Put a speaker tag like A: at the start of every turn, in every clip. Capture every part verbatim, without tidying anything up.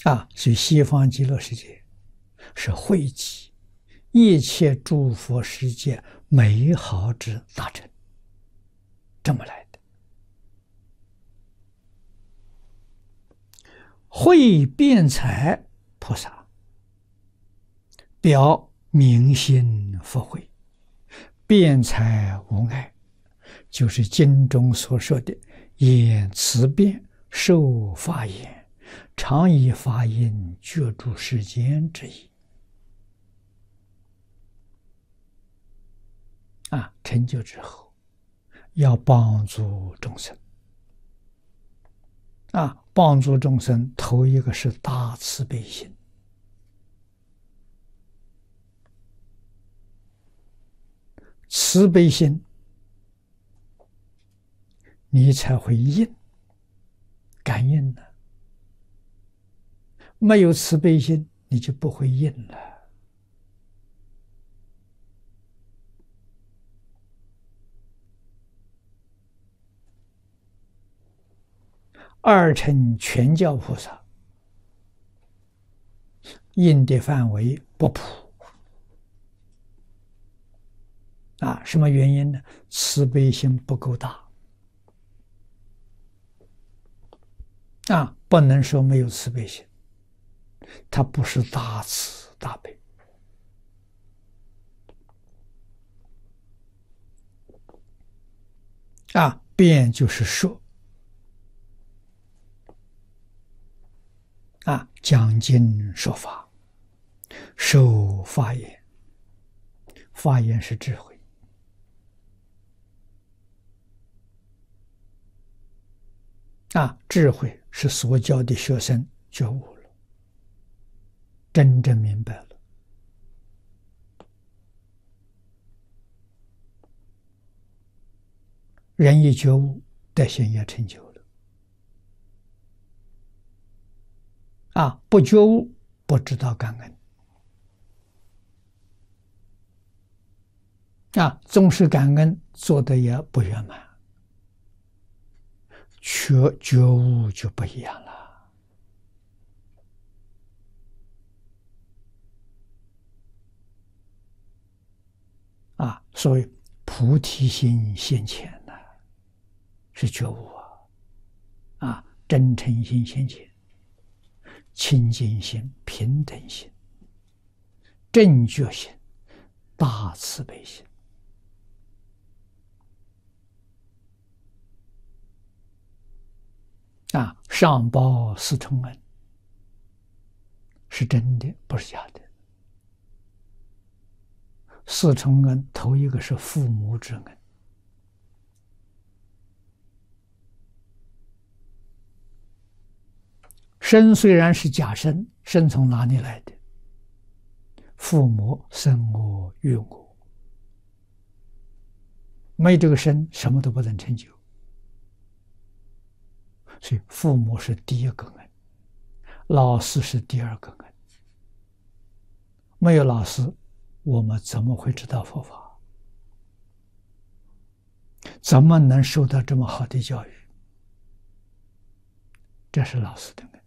A: 啊，所以西方极乐世界是汇集一切诸佛世界美好之大成，这么来的。慧辩才菩萨表明心佛慧，辩才无碍，就是经中所说的言辞辩，受法言，常以法音觉诸世间之意。啊，成就之后要帮助众生。啊，帮助众生，头一个是大慈悲心。慈悲心，你才会应感应呢。没有慈悲心，你就不会应了。二乘全教菩萨应的范围不普啊，什么原因呢？慈悲心不够大啊，不能说没有慈悲心，它不是大慈大悲啊。辩就是说啊，讲经说法，受法言，法言是智慧啊，智慧是所教的学生觉悟了，真正明白了，人一觉悟，德行也成就了。啊，不觉悟，不知道感恩。啊，纵使感恩，做的也不圆满。觉觉悟就不一样了。啊，所以菩提心现前呢，是觉悟啊，啊，真诚心现前。清净心、平等心、正觉心、大慈悲心啊，上报四重恩是真的，不是假的。四重恩头一个是父母之恩，生虽然是假生，生从哪里来的？父母生我育我，没这个生，什么都不能成就。所以父母是第一个恩，老师是第二个恩。没有老师，我们怎么会知道佛法？怎么能受到这么好的教育？这是老师的恩。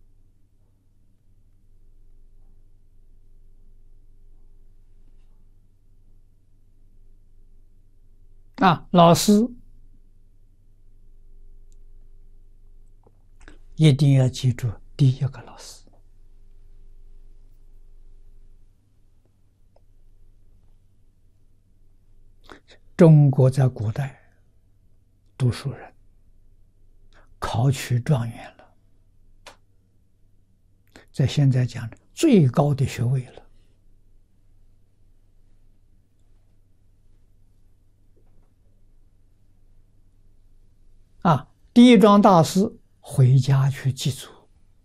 A: 啊，老师一定要记住第一个老师。中国在古代读书人考取状元了，在现在讲最高的学位了。啊，第一桩大事回家去祭祖，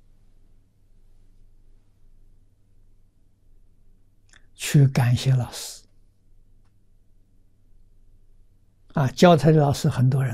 A: 去感谢老师。啊，教他的老师很多人